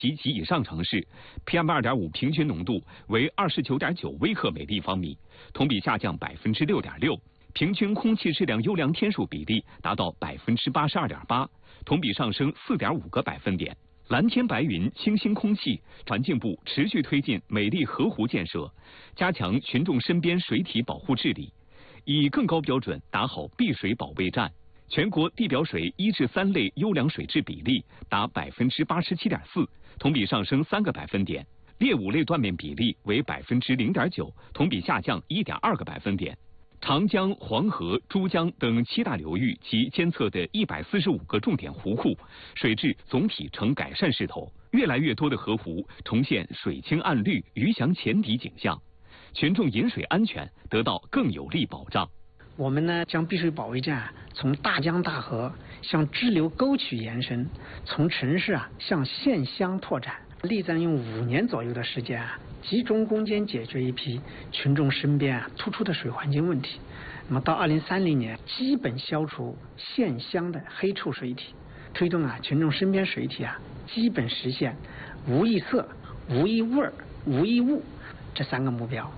及以上城市 ，PM2.5 平均浓度为29.9微克每立方米，同比下降6.6%。平均空气质量优良天数比例达到82.8%，同比上升4.5个百分点。蓝天白云、清新空气，环境部持续推进美丽河湖建设，加强群众身边水体保护治理，以更高标准打好碧水保卫战。全国地表水1至3类优良水质比例达87.4%，同比上升3个百分点。劣5类断面比例为0.9%，同比下降1.2个百分点。长江、黄河、珠江等7大流域及监测的145个重点湖库，水质总体呈改善势头，越来越多的河湖重现水清岸绿、鱼翔浅底景象，群众饮水安全得到更有力保障。 我们呢将碧水保卫战从大江大河向支流沟渠延伸，从城市向县乡拓展，力争用5年左右的时间集中攻坚解决一批群众身边突出的水环境问题。那么到2030年，基本消除县乡的黑臭水体，推动群众身边水体基本实现无异色、无异味、无异物这3个目标。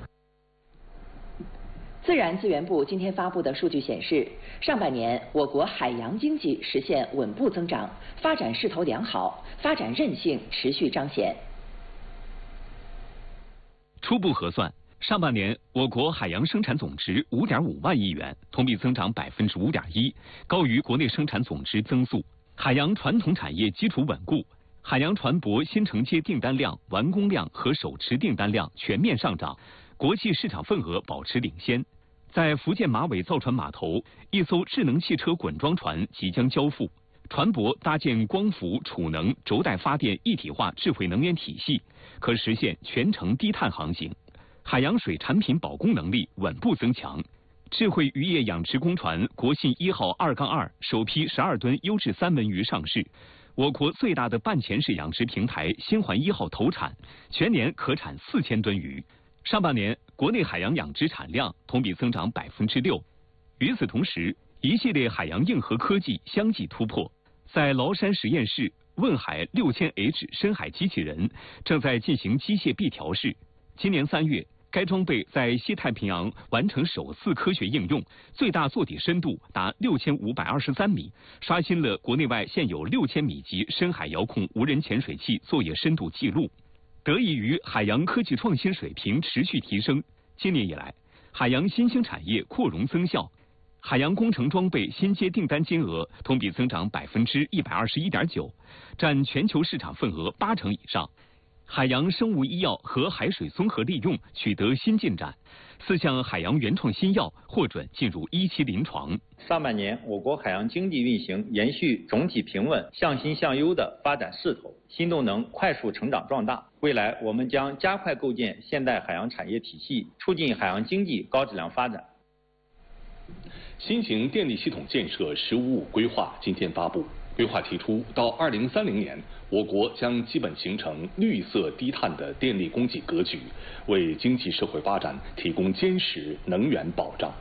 自然资源部今天发布的数据显示，上半年我国海洋经济实现稳步增长，发展势头良好，发展韧性持续彰显。 初步核算，上半年我国海洋生产总值5.5万亿元，同比增长5.1%，高于国内生产总值增速。海洋传统产业基础稳固，海洋船舶新承接订单量、完工量和手持订单量全面上涨，国际市场份额保持领先。在福建马尾造船码头，一艘智能汽车滚装船即将交付，船舶搭建光伏、储能、轴带发电一体化智慧能源体系，可实现全程低碳航行。海洋水产品保供能力稳步增强。智慧渔业养殖工船国信1号2-2首批12吨优质3文鱼上市。我国最大的半潜式养殖平台新环1号投产，全年可产4000吨鱼。上半年国内海洋养殖产量同比增长6%。与此同时，一系列海洋硬核科技相继突破。在崂山实验室，问海6000H 深海机器人正在进行机械臂调试。今年3月，该装备在西太平洋完成首次科学应用，最大座底深度达6523米，刷新了国内外现有6000米级深海遥控无人潜水器作业深度记录。得益于海洋科技创新水平持续提升，今年以来，海洋新兴产业扩容增效，海洋工程装备新接订单金额同比增长121.9%，占全球市场份额80%以上。海洋生物医药和海水综合利用取得新进展，4项海洋原创新药获准进入1期临床。 上半年，我国海洋经济运行延续总体平稳、向新向优的发展势头，新动能快速成长壮大。未来，我们将加快构建现代海洋产业体系，促进海洋经济高质量发展。 新型电力系统建设“十五五”规划今天发布。规划提出，到2030年，我国将基本形成绿色低碳的电力供给格局，为经济社会发展提供坚实能源保障。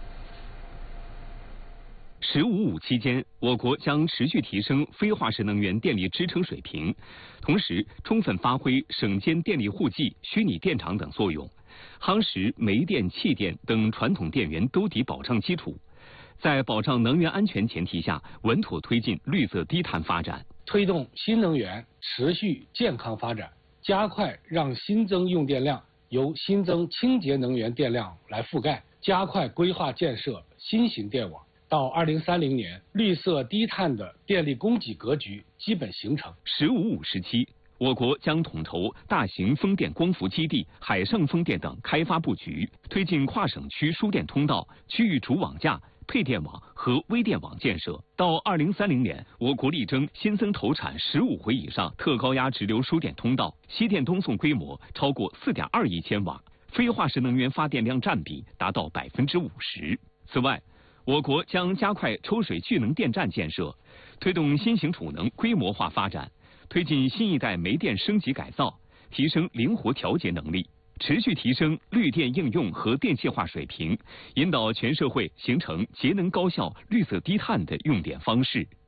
“15+5”期间，我国将持续提升非化石能源电力支撑水平，同时充分发挥省间电力户籍、虚拟电厂等作用，夯实煤电、气电等传统电源兜底保障基础。在保障能源安全前提下，稳妥推进绿色低碳发展， 推动新能源持续健康发展，加快让新增用电量由新增清洁能源电量来覆盖，加快规划建设新型电网。到2030年，绿色低碳的电力供给格局基本形成。 “15+5”时期，我国将统筹大型风电光伏基地、海上风电等开发布局，推进跨省区输电通道、区域主网架、配电网和微电网建设。到2030年，我国力争新增投产15回以上特高压直流输电通道，西电东送规模超过4.2亿千瓦，非化石能源发电量占比达到50%。此外，我国将加快抽水聚能电站建设，推动新型储能规模化发展，推进新一代煤电升级改造，提升灵活调节能力，持续提升绿电应用和电气化水平，引导全社会形成节能高效、绿色低碳的用电方式。